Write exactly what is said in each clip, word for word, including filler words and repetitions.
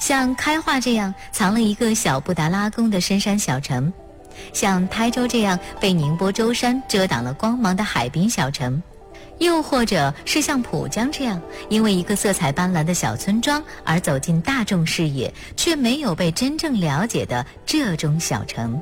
像开化这样藏了一个小布达拉宫的深山小城，像台州这样被宁波舟山遮挡了光芒的海滨小城，又或者是像浦江这样因为一个色彩斑斓的小村庄而走进大众视野却没有被真正了解的这种小城。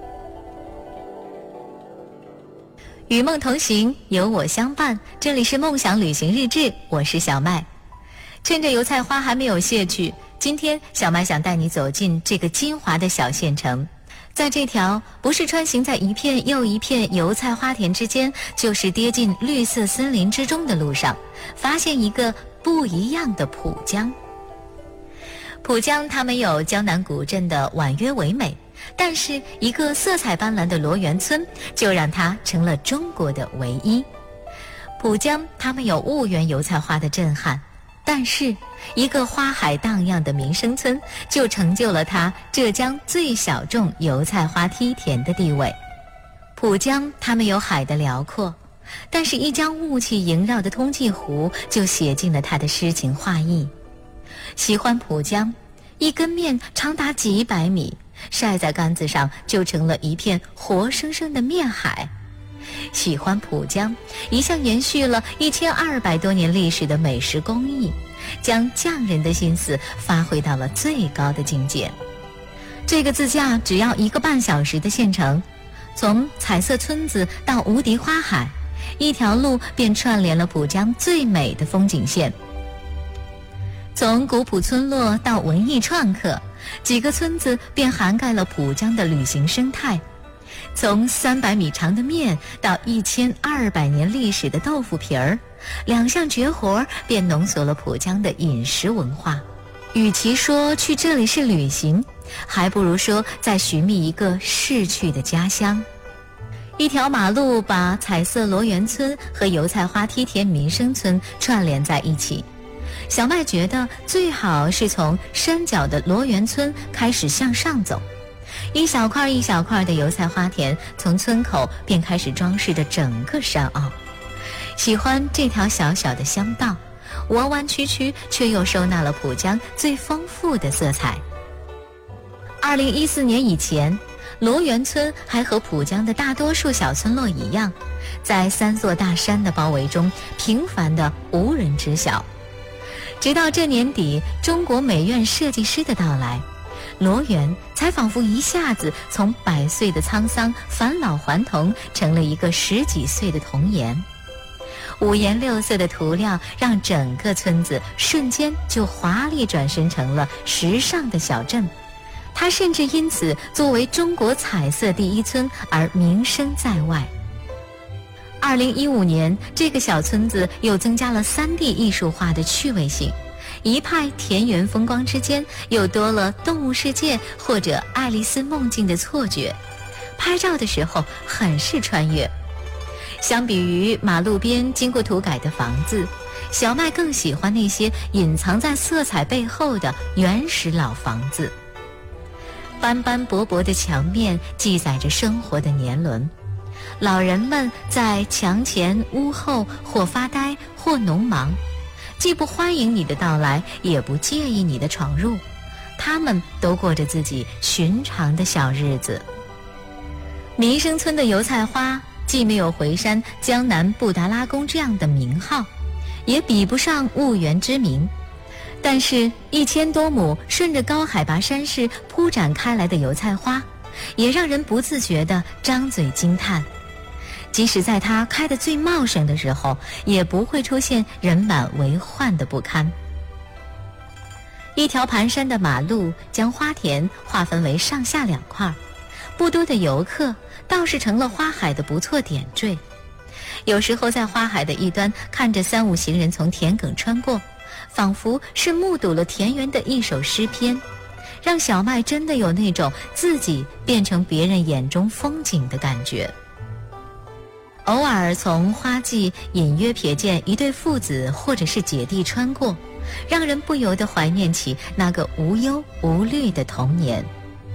与梦同行，有我相伴，这里是梦想旅行日志，我是小麦。趁着油菜花还没有谢去，今天小麦想带你走进这个金华的小县城。在这条不是穿行在一片又一片油菜花田之间，就是跌进绿色森林之中的路上，发现一个不一样的浦江。浦江它没有江南古镇的婉约唯美，但是一个色彩斑斓的罗源村就让它成了中国的唯一。浦江它没有婺源油菜花的震撼，但是一个花海荡漾的民生村就成就了它浙江最小众油菜花梯田的地位。浦江它没有海的辽阔，但是一江雾气萦绕的通济湖就写进了它的诗情画意。喜欢浦江，一根面长达几百米，晒在杆子上就成了一片活生生的面海。喜欢浦江，一向延续了一千二百多年历史的美食工艺，将匠人的心思发挥到了最高的境界。这个自驾只要一个半小时的县城，从彩色村子到无敌花海，一条路便串联了浦江最美的风景线。从古朴村落到文艺创客，几个村子便涵盖了浦江的旅行生态。从三百米长的面到一千二百年历史的豆腐皮儿，两项绝活便浓缩了浦江的饮食文化。与其说去这里是旅行，还不如说在寻觅一个逝去的家乡。一条马路把彩色罗源村和油菜花梯田民生村串联在一起。小麦觉得最好是从山脚的罗源村开始向上走，一小块一小块的油菜花田从村口便开始装饰着整个山坳。喜欢这条小小的乡道，弯弯曲曲却又收纳了浦江最丰富的色彩。二零一四年以前，罗源村还和浦江的大多数小村落一样，在三座大山的包围中平凡的无人知晓。直到这年底中国美院设计师的到来，罗源才仿佛一下子从百岁的沧桑返老还童，成了一个十几岁的童颜。五颜六色的涂料让整个村子瞬间就华丽转身成了时尚的小镇，它甚至因此作为中国彩色第一村而名声在外。二零一五年，这个小村子又增加了 三 D 艺术化的趣味性，一派田园风光之间又多了动物世界或者爱丽丝梦境的错觉，拍照的时候很是穿越。相比于马路边经过涂改的房子，小麦更喜欢那些隐藏在色彩背后的原始老房子。斑斑驳驳的墙面记载着生活的年轮，老人们在墙前屋后或发呆或农忙，既不欢迎你的到来，也不介意你的闯入，他们都过着自己寻常的小日子。民生村的油菜花既没有回山江南布达拉宫这样的名号，也比不上婺源之名，但是一千多亩顺着高海拔山势铺展开来的油菜花，也让人不自觉地张嘴惊叹。即使在它开得最茂盛的时候，也不会出现人满为患的不堪。一条盘山的马路将花田划分为上下两块，不多的游客倒是成了花海的不错点缀。有时候在花海的一端看着三五行人从田埂穿过，仿佛是目睹了田园的一首诗篇，让小麦真的有那种自己变成别人眼中风景的感觉。偶尔从花季隐约瞥见一对父子或者是姐弟穿过，让人不由得怀念起那个无忧无虑的童年。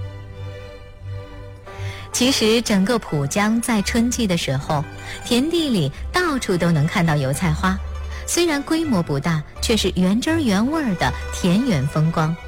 其实整个浦江在春季的时候，田地里到处都能看到油菜花，虽然规模不大，却是原汁原味的田园风光。